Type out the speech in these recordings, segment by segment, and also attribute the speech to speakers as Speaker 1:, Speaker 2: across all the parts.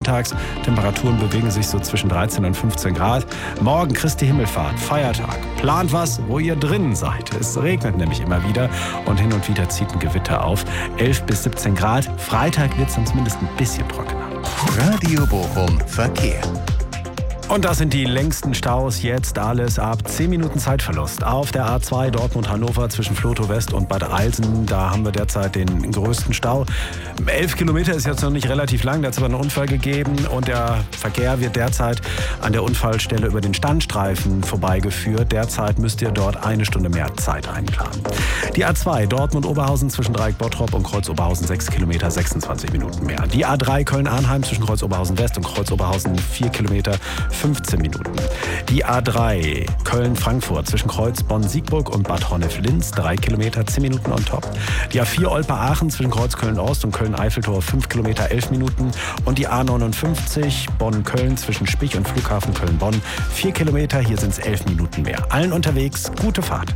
Speaker 1: nachmittags. Temperaturen bewegen sich so zwischen 13 und 15 Grad. Morgen Christi Himmelfahrt, Feiertag. Plant was, wo ihr drinnen seid. Es regnet nämlich immer wieder und hin und wieder zieht ein Gewitter auf. 11 bis 17 Grad. Freitag wird es dann zumindest ein bisschen trockener.
Speaker 2: Radio Bochum Verkehr.
Speaker 1: Und das sind die längsten Staus jetzt alles ab 10 Minuten Zeitverlust. Auf der A2 Dortmund-Hannover zwischen Vlotho West und Bad Eilsen, da haben wir derzeit den größten Stau. 11 Kilometer ist jetzt noch nicht relativ lang, da hat es aber einen Unfall gegeben und der Verkehr wird derzeit an der Unfallstelle über den Standstreifen vorbeigeführt. Derzeit müsst ihr dort 1 Stunde mehr Zeit einplanen. Die A2 Dortmund-Oberhausen zwischen Dreieck Bottrop und Kreuz Oberhausen 6 Kilometer, 26 Minuten mehr. Die A3 Köln-Arnheim zwischen Kreuz Oberhausen West und Kreuz Oberhausen 4 Kilometer, 15 Minuten. Die A3 Köln-Frankfurt zwischen Kreuz Bonn-Siegburg und Bad Honnef-Linz 3 Kilometer, 10 Minuten on top. Die A4 Olpe-Aachen zwischen Kreuz Köln-Ost und Köln-Eiffeltor 5 Kilometer, 11 Minuten. Und die A59 Bonn-Köln zwischen Spich und Flughafen Köln-Bonn 4 Kilometer, hier sind es 11 Minuten mehr. Allen unterwegs, gute Fahrt.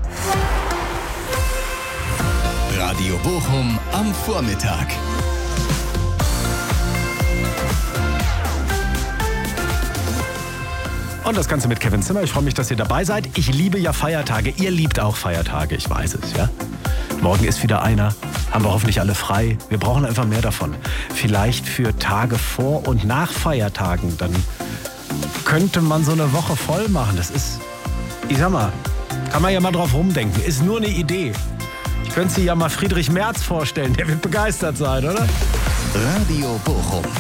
Speaker 2: Radio Bochum am Vormittag.
Speaker 1: Und das Ganze mit Kevin Zimmer. Ich freue mich, dass ihr dabei seid. Ich liebe ja Feiertage. Ihr liebt auch Feiertage, ich weiß es, ja? Morgen ist wieder einer. Haben wir hoffentlich alle frei. Wir brauchen einfach mehr davon. Vielleicht für Tage vor und nach Feiertagen. Dann könnte man so eine Woche voll machen. Das ist, ich sag mal, kann man ja mal drauf rumdenken. Ist nur eine Idee. Ich könnte sie ja mal Friedrich Merz vorstellen. Der wird begeistert sein, oder?
Speaker 2: Radio Bochum.